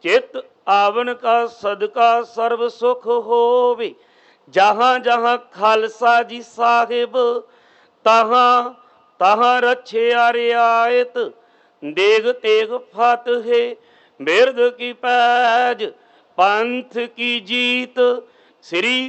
चित आवन का सदका सर्व सुख होवे। जहाँ जहाँ खालसा जी साहिब तहाँ तहाँ रछिया रियायत। देग तेग फतह बिरद की पैज पंथ की जीत। श्री